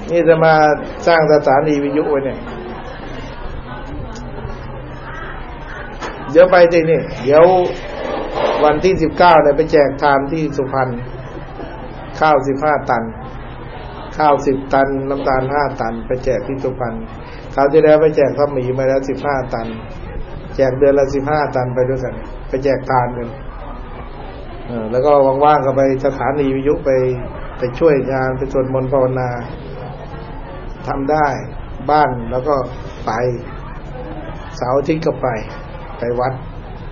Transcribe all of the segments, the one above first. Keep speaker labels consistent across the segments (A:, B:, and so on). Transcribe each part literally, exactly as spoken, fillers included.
A: นี่จะมาสร้างสถานีวิทยุไว้เนี่ยเดี๋ยวไปที่นี่เดี๋ยววันที่สิบเก้าเนี่ยไปแจกทานที่สุพรรณข้าวสิบห้าตันข้าวสิบตันน้ำตาลห้าตันไปแจกที่สุพรรณคราวที่แล้วไปแจกข้าวหมีมาแล้วสิบห้าตันแจกเดือนละสิบห้าตันไปด้วยกันไปแจกทานกันเออแล้วก็ว่างๆก็ไปสถานีวิทยุไปไปช่วยงานไปสวดมนต์ภาวนาทำได้บ้านแล้วก็ไปเสาร์อาทิตย์ก็ไปไปวัด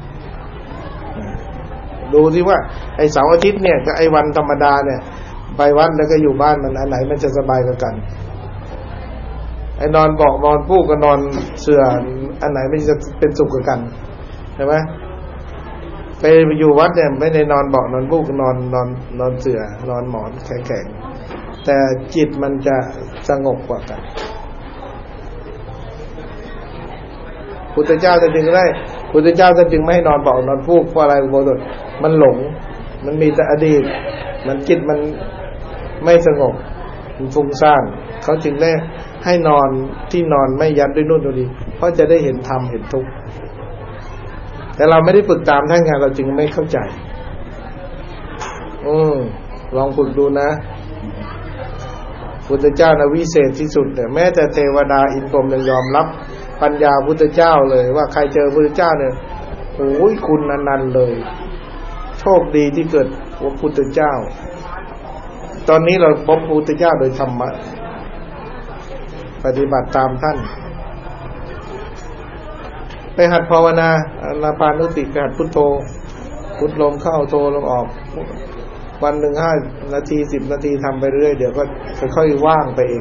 A: ดูสิว่าไอ้เสาร์อาทิตย์เนี่ยกับไอ้วันธรรมดาเนี่ยไปวัดแล้วก็อยู่บ้านมันอันไหนมันจะสบายกว่ากันไอ้นอนเบาะนอนปูกกับนอนเสื่ออันไหนมันจะเป็นสุขกว่ากันใช่ไหมไปอยู่วัดเนี่ยไม่ได้นอนเบาะนอนปูกนอนนอนนอนเสื่อนอนหมอนแข็งๆแต่จิตมันจะสงบกว่ากันพุทธเจ้าจะจึงได้พุทธเจ้าจะจึงไม่ให้นอนเบาะนอนฟูกเพราะอะไรอุโบสถมันหลงมันมีแต่อดีตมันจิตมันไม่สงบมันฟุ้งซ่านเขาจึงได้ให้นอนที่นอนไม่ยัดด้วยนู่นตัวนี้เพราะจะได้เห็นธรรมเห็นทุกข์แต่เราไม่ได้ฝึกตามท่านไงเราจึงไม่เข้าใจอืมลองฝึกดูนะพุทธเจ้านะวิเศษที่สุดเนี่ยแม้แต่เทวดาอินทร์พรหมยังยอมรับปัญญาพุทธเจ้าเลยว่าใครเจอพุทธเจ้าเนี่ยโอ้ยคุณอนันต์เลยโชคดีที่เกิดพบพุทธเจ้าตอนนี้เราพบพุทธเจ้าโดยธรรมะปฏิบัติตามท่านไปหัดภาวนาอานาปานุสติไปหัดพุทโธพุทลมเข้าโธลมออกวันหนึ่งห้านาทีสิบนาทีทำไปเรื่อยเดี๋ยวก็ค่อยๆว่างไปเอง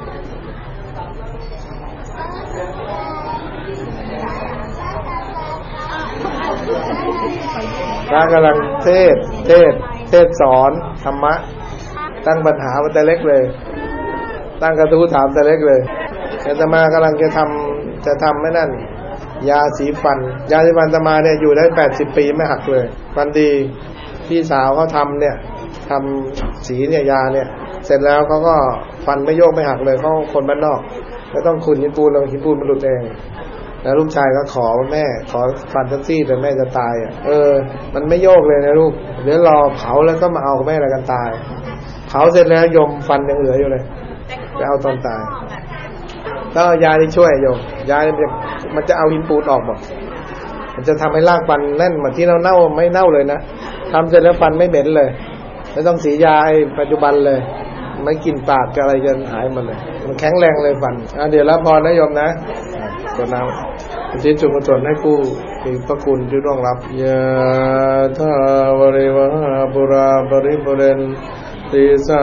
A: พระกำลังเทศเทศเทศสอนธรรมะตั้งปัญหามาแต่เล็กเลยตั้งกระทู้ถามแต่เล็กเลยอาตมากำลังจะทำจะทำไม่นั่นยาสีฟันยาสีฟันอาตมาเนี่ยอยู่ได้แปดสิบปีไม่หักเลยฟันดีพี่สาวเขาทำเนี่ยทำสีเนี่ยยาเนี่ยเสร็จแล้วเขาก็ฟันไม่โยกไม่หักเลยเขาคนบ้านนอกแล้วต้องขุดหินปูนลงหินปูนมันหลุดเองแล้วลูกชายก็ขอว่าแม่ขอฟันทักซี่แต่แม่จะตายอ่ะเออมันไม่โยกเลยนะลูกเดี๋ยวรอเผาแล้วก็มาเอาแม่อะไรกันตายเผาเสร็จแล้วยมฟันยังเหลืออยู่เลยไปเอาตอนตายแล้วยาที่ช่วยโยมยาเนี่ยมันจะเอาหินปูนออกหมดมันจะทำให้รากฟันแน่นเหมือนที่เราเน่าไม่เน่าเลยนะทำเสร็จแล้วฟันไม่เหม็นเลยไม่ต้องสียาไอ้ปัจจุบันเลยไม่กินปากกับอะไรจนหายหมดเลยมันแข็งแรงเลยฟันอ่ะเดี๋ยวรับพรนะโยมนะกดน้ำอุทิศส่วนกุศลให้ผู้มีพระคุณที่ร่วงรับยะถาวริวหาปุราปริปุเรนติสา